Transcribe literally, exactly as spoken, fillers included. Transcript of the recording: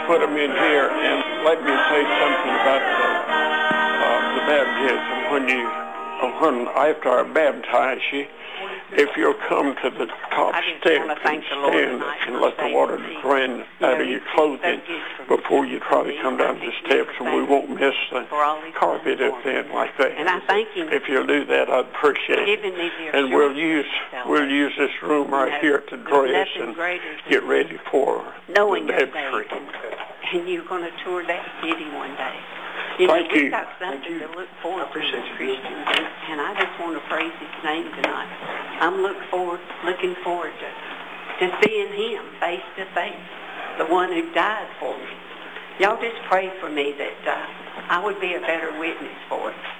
put them in here, and let me say something about the, uh, the baptism. When you, when after I baptize you, if you'll come to the top step and stand and let the water drain out of your clothing before you try to come down the steps, and we won't miss the carpet if then like that. And I thank him. If you'll do that, I'd appreciate it. And we'll use we'll use this room right here to dress and get ready for knowing the you're baptistry. saved, and you're going to tour that city one day. You Thank know, you. We've got something to look forward to as Christians, and, and I just want to praise His name tonight. I'm look forward, looking forward to, to seeing Him face to face, the one who died for me. Y'all just pray for me that uh, I would be a better witness for it.